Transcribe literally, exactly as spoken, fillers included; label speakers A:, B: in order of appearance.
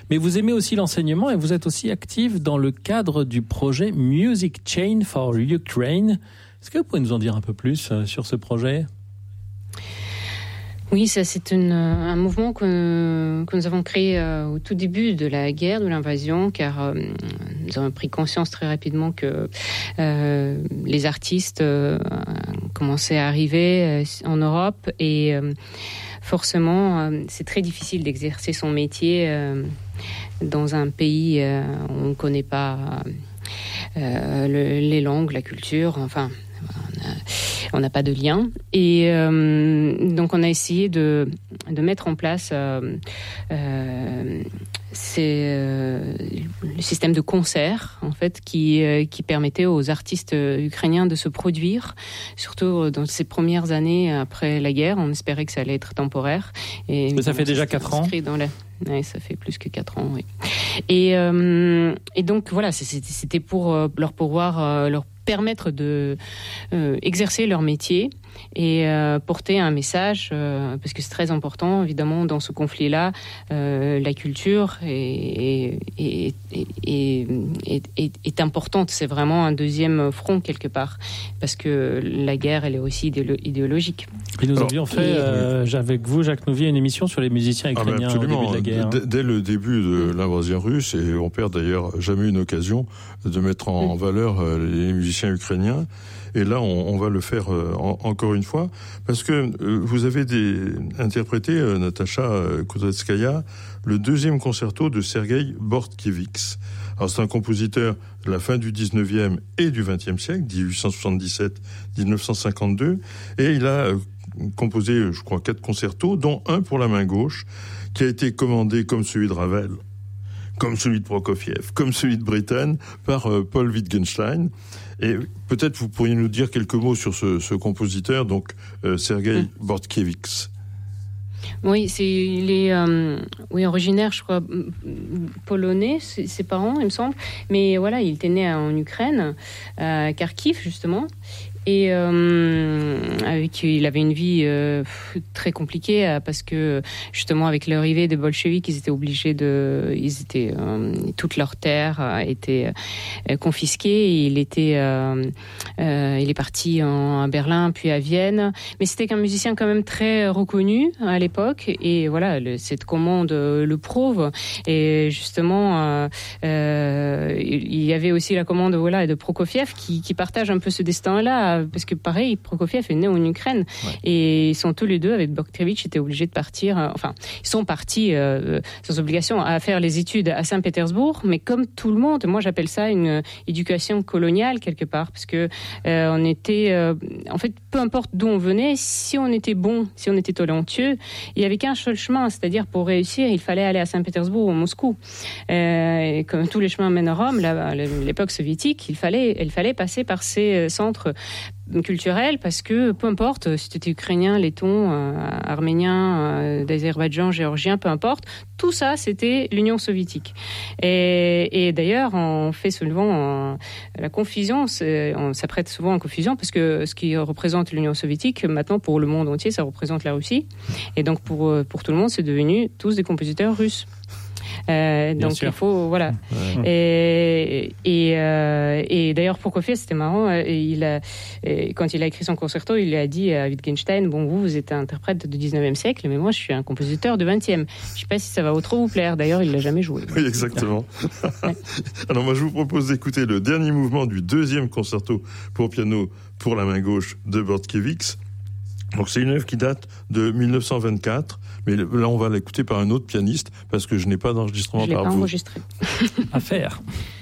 A: Mais vous aimez aussi l'enseignement et vous êtes aussi active dans le cadre du projet Music Chain for Ukraine. Est-ce que vous pouvez nous en dire un peu plus sur ce projet ?
B: Oui, ça c'est une, un mouvement que, que nous avons créé euh, au tout début de la guerre, de l'invasion, car euh, nous avons pris conscience très rapidement que euh, les artistes euh, commençaient à arriver euh, en Europe et euh, forcément euh, c'est très difficile d'exercer son métier euh, dans un pays euh, où on ne connaît pas euh, le, les langues, la culture, enfin... On n'a pas de lien. Et euh, donc, on a essayé de, de mettre en place euh, euh, ces, euh, le système de concert, en fait, qui, euh, qui permettait aux artistes ukrainiens de se produire, surtout dans ces premières années après la guerre. On espérait que ça allait être temporaire. Et
A: Mais ça fait déjà quatre ans.
B: Dans la... Oui, ça fait plus que quatre ans, oui. Et, euh, et donc, voilà, c'était pour leur pouvoir, leur permettre de euh, exercer leur métier et euh, porter un message, euh, parce que c'est très important, évidemment, dans ce conflit-là, euh, la culture est, est, est, est, est, est, est importante. C'est vraiment un deuxième front, quelque part, parce que la guerre, elle est aussi idéolo- idéologique.
A: Et nous Alors, avions fait, et, euh, avec vous, Jacques Nouvier, une émission sur les musiciens ukrainiens ah au début de la guerre.
C: D- dès le début de l'invasion russe, et on perd d'ailleurs jamais une occasion de mettre en, en valeur euh, les musiciens ukrainiens. Et là, on, on va le faire euh, en, encore une fois, parce que euh, vous avez des, interprété, euh, Natacha euh, Kozhetskaya, le deuxième concerto de Sergueï Bortkiewicz. Alors, c'est un compositeur de la fin du dix-neuvième et du vingtième siècle, dix-huit cent soixante-dix-sept à dix-neuf cent cinquante-deux, et il a euh, composé, je crois, quatre concertos, dont un pour la main gauche, qui a été commandé comme celui de Ravel, comme celui de Prokofiev, comme celui de Britten, par euh, Paul Wittgenstein. Et peut-être vous pourriez nous dire quelques mots sur ce, ce compositeur, donc euh, Sergueï mmh. Bortkiewicz.
B: Oui, c'est, il est euh, oui, originaire, je crois, polonais, ses parents, il me semble. Mais voilà, il était né en Ukraine, à Kharkiv, justement. Et euh, avec, il avait une vie euh, très compliquée euh, parce que justement avec l'arrivée des bolcheviks, ils étaient obligés de, ils étaient euh, toutes leurs terres euh, étaient euh, confisquées. Et il était, euh, euh, il est parti en, à Berlin puis à Vienne. Mais c'était qu'un musicien quand même très reconnu à l'époque. Et voilà, le, cette commande le prouve. Et justement, euh, euh, il y avait aussi la commande voilà de Prokofiev qui, qui partage un peu ce destin-là. Parce que pareil, Prokofiev est né en Ukraine ouais. et ils sont tous les deux avec Bortkiewicz étaient obligés de partir. Euh, enfin, ils sont partis euh, sans obligation à faire les études à Saint-Pétersbourg, mais comme tout le monde, moi j'appelle ça une éducation coloniale quelque part, parce que euh, on était, euh, en fait, peu importe d'où on venait, si on était bon, si on était talentueux, il y avait qu'un seul chemin, c'est-à-dire pour réussir, il fallait aller à Saint-Pétersbourg ou à Moscou. Euh, et comme tous les chemins mènent à Rome, là, à l'époque soviétique, il fallait, il fallait passer par ces centres culturel, parce que peu importe si tu étais ukrainien, letton, euh, arménien, euh, d'Azerbaïdjan, géorgien, peu importe, tout ça c'était l'Union soviétique. Et, et d'ailleurs on fait souvent en, la confusion, on s'apprête souvent en confusion parce que ce qui représente l'Union soviétique maintenant pour le monde entier, ça représente la Russie. Et donc pour pour tout le monde, c'est devenu tous des compositeurs russes. Euh, donc sûr. Il faut voilà ouais. et et, euh, et d'ailleurs Prokofiev c'était marrant, il a quand il a écrit son concerto, il a dit à Wittgenstein, bon vous vous êtes un interprète du dix-neuvième siècle, mais moi je suis un compositeur du vingtième. Je sais pas si ça va trop vous plaire. D'ailleurs il l'a jamais joué.
C: Oui exactement. Ouais. Alors moi je vous propose d'écouter le dernier mouvement du deuxième concerto pour piano pour la main gauche de Bortkiewicz. Donc c'est une œuvre qui date de dix-neuf cent vingt-quatre, mais là on va l'écouter par un autre pianiste parce que je n'ai pas d'enregistrement
B: je l'ai
C: par
B: pas
C: vous.
B: Enregistré.
A: À faire.